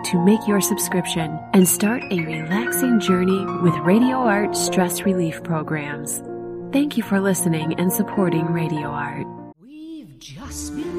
to make your subscription and start a relaxing journey with Radio Art stress relief programs. Thank you for listening and supporting Radio Art. We've just been